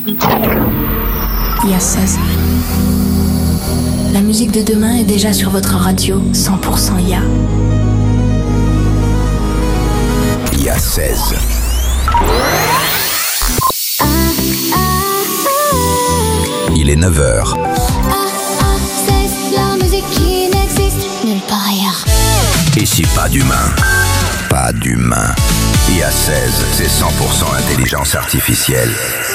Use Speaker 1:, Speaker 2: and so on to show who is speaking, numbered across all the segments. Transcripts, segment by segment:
Speaker 1: Il y a 16. La musique de demain est déjà sur votre radio 100% IA.
Speaker 2: Il y a 16. Il est 9h.
Speaker 3: C'est la musique qui n'existe nulle part ailleurs.
Speaker 2: Ici, pas d'humain. Pas d'humain. IA 16, c'est 100% intelligence artificielle.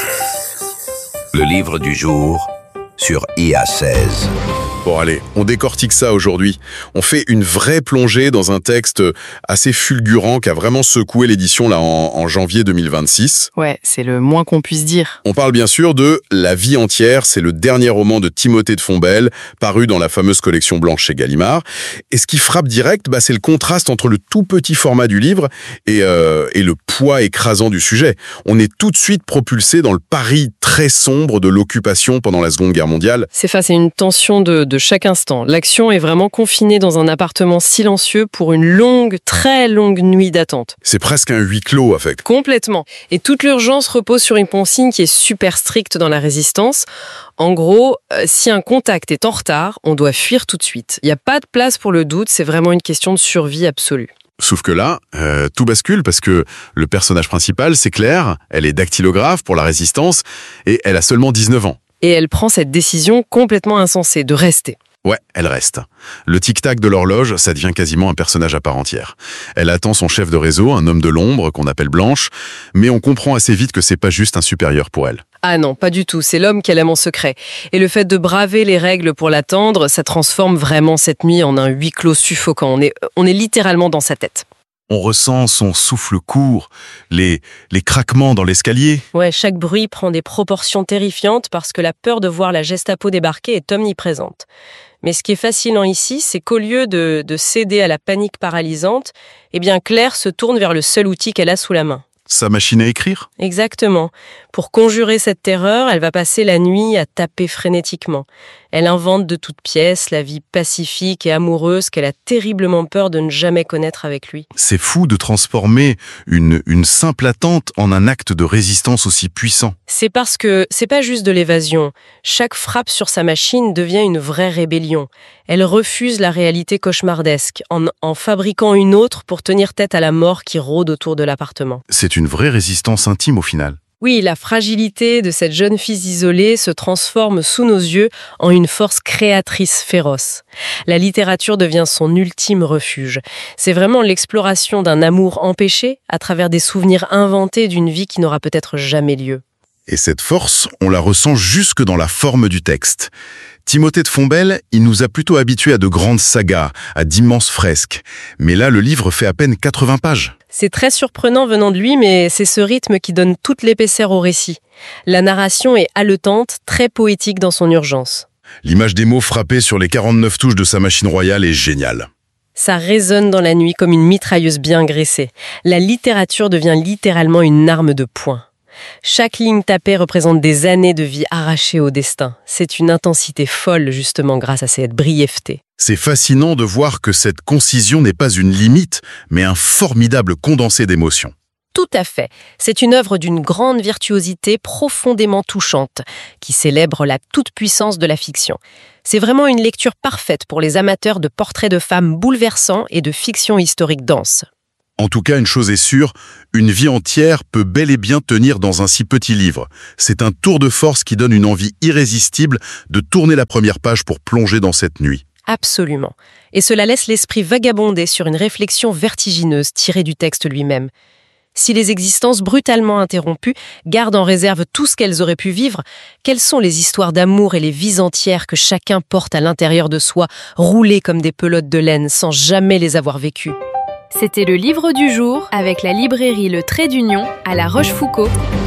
Speaker 2: Le livre du jour sur IA 16.
Speaker 4: Bon allez, on décortique ça aujourd'hui. On fait une vraie plongée dans un texte assez fulgurant qui a vraiment secoué l'édition là en janvier 2026.
Speaker 5: Ouais, c'est le moins qu'on puisse dire.
Speaker 4: On parle bien sûr de La vie entière, c'est le dernier roman de Timothée de Fombelle, paru dans la fameuse collection blanche chez Gallimard. Et ce qui frappe direct, c'est le contraste entre le tout petit format du livre et le poids écrasant du sujet. On est tout de suite propulsé dans le Paris très sombre de l'occupation pendant la Seconde Guerre mondiale.
Speaker 5: C'est face à une tension de chaque instant. L'action est vraiment confinée dans un appartement silencieux pour une longue, très longue nuit d'attente.
Speaker 4: C'est presque un huis clos, en fait.
Speaker 5: Complètement. Et toute l'urgence repose sur une consigne qui est super stricte dans la résistance. En gros, si un contact est en retard, on doit fuir tout de suite. Il n'y a pas de place pour le doute, c'est vraiment une question de survie absolue.
Speaker 4: Sauf que là, tout bascule parce que le personnage principal, c'est Claire, elle est dactylographe pour la Résistance et elle a seulement 19 ans.
Speaker 5: Et elle prend cette décision complètement insensée de rester.
Speaker 4: Ouais, elle reste. Le tic-tac de l'horloge, ça devient quasiment un personnage à part entière. Elle attend son chef de réseau, un homme de l'ombre qu'on appelle Blanche, mais on comprend assez vite que c'est pas juste un supérieur pour elle.
Speaker 5: Ah non, pas du tout, c'est l'homme qu'elle aime en secret. Et le fait de braver les règles pour l'attendre, ça transforme vraiment cette nuit en un huis clos suffocant. On est littéralement dans sa tête.
Speaker 4: On ressent son souffle court, les craquements dans l'escalier.
Speaker 5: Ouais, chaque bruit prend des proportions terrifiantes parce que la peur de voir la Gestapo débarquer est omniprésente. Mais ce qui est fascinant ici, c'est qu'au lieu de céder à la panique paralysante, Claire se tourne vers le seul outil qu'elle a sous la main.
Speaker 4: Sa machine à écrire ?
Speaker 5: Exactement. Pour conjurer cette terreur, elle va passer la nuit à taper frénétiquement. Elle invente de toutes pièces la vie pacifique et amoureuse qu'elle a terriblement peur de ne jamais connaître avec lui.
Speaker 4: C'est fou de transformer une simple attente en un acte de résistance aussi puissant.
Speaker 5: C'est parce que c'est pas juste de l'évasion. Chaque frappe sur sa machine devient une vraie rébellion. Elle refuse la réalité cauchemardesque en fabriquant une autre pour tenir tête à la mort qui rôde autour de l'appartement.
Speaker 4: C'est une vraie résistance intime au final.
Speaker 5: Oui, la fragilité de cette jeune fille isolée se transforme sous nos yeux en une force créatrice féroce. La littérature devient son ultime refuge. C'est vraiment l'exploration d'un amour empêché à travers des souvenirs inventés d'une vie qui n'aura peut-être jamais lieu.
Speaker 4: Et cette force, on la ressent jusque dans la forme du texte. Timothée de Fombelle, il nous a plutôt habitués à de grandes sagas, à d'immenses fresques. Mais là, le livre fait à peine 80 pages.
Speaker 5: C'est très surprenant venant de lui, mais c'est ce rythme qui donne toute l'épaisseur au récit. La narration est haletante, très poétique dans son urgence.
Speaker 4: L'image des mots frappés sur les 49 touches de sa machine royale est géniale.
Speaker 5: Ça résonne dans la nuit comme une mitrailleuse bien graissée. La littérature devient littéralement une arme de poing. Chaque ligne tapée représente des années de vie arrachées au destin. C'est une intensité folle, justement, grâce à cette brièveté.
Speaker 4: C'est fascinant de voir que cette concision n'est pas une limite, mais un formidable condensé d'émotions.
Speaker 5: Tout à fait. C'est une œuvre d'une grande virtuosité profondément touchante, qui célèbre la toute-puissance de la fiction. C'est vraiment une lecture parfaite pour les amateurs de portraits de femmes bouleversants et de fiction historique dense.
Speaker 4: En tout cas, une chose est sûre, une vie entière peut bel et bien tenir dans un si petit livre. C'est un tour de force qui donne une envie irrésistible de tourner la première page pour plonger dans cette nuit.
Speaker 5: Absolument. Et cela laisse l'esprit vagabonder sur une réflexion vertigineuse tirée du texte lui-même. Si les existences brutalement interrompues gardent en réserve tout ce qu'elles auraient pu vivre, quelles sont les histoires d'amour et les vies entières que chacun porte à l'intérieur de soi, roulées comme des pelotes de laine sans jamais les avoir vécues ?
Speaker 6: C'était le livre du jour avec la librairie Le Trait d'Union à La Rochefoucauld.